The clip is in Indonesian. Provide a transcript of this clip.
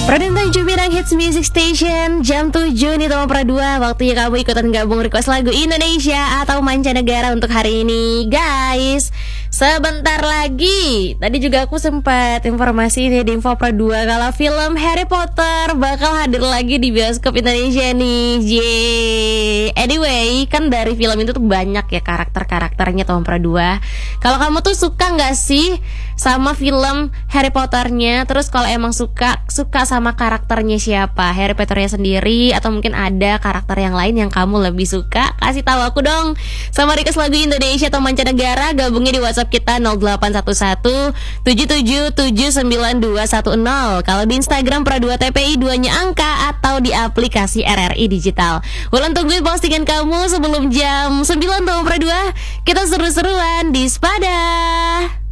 Production Cubirang Hits Music Station. Jam 7 nih Toma Pra 2. Waktunya kamu ikutan gabung request lagu Indonesia atau mancanegara untuk hari ini, guys. Sebentar lagi, tadi juga aku sempat informasi nih di Info Pra 2 kalau film Harry Potter bakal hadir lagi di bioskop Indonesia nih. Yeay. Anyway, kan dari film itu tuh banyak ya karakter-karakternya Toma Pra 2. Kalau kamu tuh suka gak sih sama film Harry Potternya? Terus kalau emang suka sama karakternya siapa? Harry Potternya sendiri atau mungkin ada karakter yang lain yang kamu lebih suka? Kasih tahu aku dong. Sama request lagu Indonesia atau mancanegara, gabungnya di WhatsApp kita 0811 77792210. Kalau di Instagram Pra2 TPI 2-nya angka atau di aplikasi RRI Digital. Ulang tungguin postingan kamu sebelum jam 9 Toma Pra 2. Kita seru-seruan di Spada.